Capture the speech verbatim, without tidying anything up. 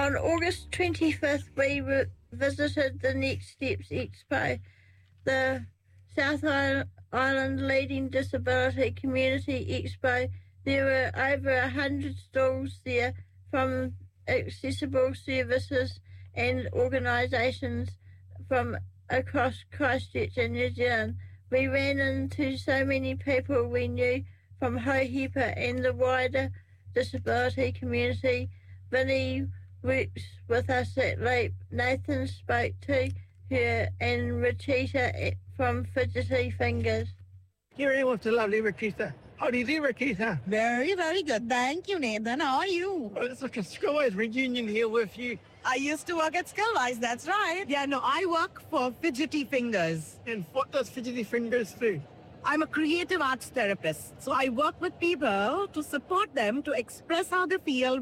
On August twenty-fifth, we re- visited the Next Steps Expo, the South Island leading disability community expo. There were over one hundred stalls there from accessible services and organisations from across Christchurch and New Zealand. We ran into so many people we knew from Hohepa and the wider disability community. Vinnie works with us at LEAP. Nathan spoke to her and Rakita from Fidgety Fingers. Here I am with the lovely Rakita. How do you do, Rakita? Very, very good. Thank you, Nathan. How are you? Oh, it's like a Skillwise reunion here with you. I used to work at Skillwise, that's right. Yeah, no, I work for Fidgety Fingers. And what does Fidgety Fingers do? I'm a creative arts therapist. So I work with people to support them to express how they feel